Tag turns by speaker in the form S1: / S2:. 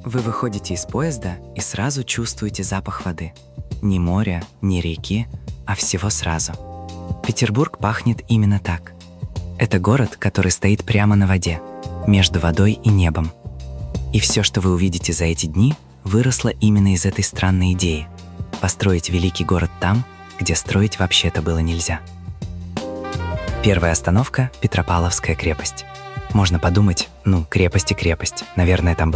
S1: Вы выходите из поезда и сразу чувствуете запах воды. Не моря, не реки, а всего сразу. Петербург пахнет именно так. Это город, который стоит прямо на воде, между водой и небом. И все, что вы увидите за эти дни, выросло именно из этой странной идеи – построить великий город там, где строить вообще-то было нельзя. Первая остановка – Петропавловская крепость. Можно подумать, крепость и крепость, наверное, там